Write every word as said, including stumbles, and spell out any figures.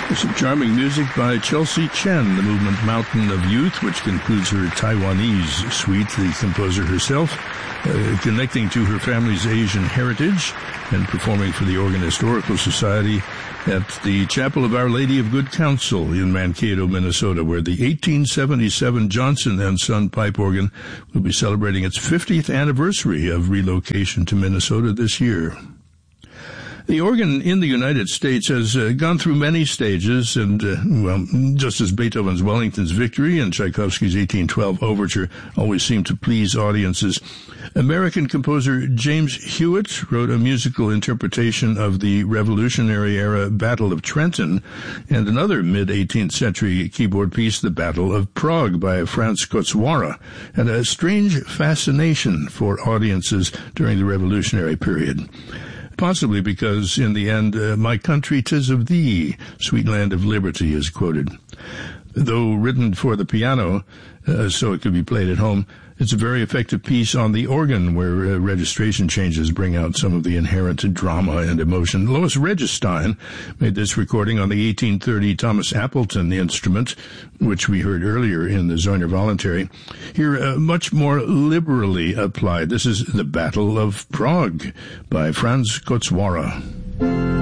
Some charming music by Chelsea Chen, the movement Mountain of Youth, which concludes her Taiwanese suite, the composer herself, uh, connecting to her family's Asian heritage and performing for the Oregon Historical Society at the Chapel of Our Lady of Good Counsel in Mankato, Minnesota, where the eighteen seventy-seven Johnson and Son pipe organ will be celebrating its fiftieth anniversary of relocation to Minnesota this year. The organ in the United States has uh, gone through many stages, and, uh, well, just as Beethoven's Wellington's Victory and Tchaikovsky's eighteen twelve Overture always seem to please audiences, American composer James Hewitt wrote a musical interpretation of the Revolutionary-era Battle of Trenton and another mid-eighteenth century keyboard piece, The Battle of Prague by Franz Kocwara, and a strange fascination for audiences during the Revolutionary period. Possibly because, in the end, uh, my country 'tis of thee, sweet land of liberty, is quoted. Though written for the piano, uh, so it could be played at home, it's a very effective piece on the organ, where uh, registration changes bring out some of the inherent drama and emotion. Lois Regestein made this recording on the eighteen thirty Thomas Appleton instrument, which we heard earlier in the Zoyner Voluntary. Here, uh, much more liberally applied. This is The Battle of Prague by Franz Kocwara.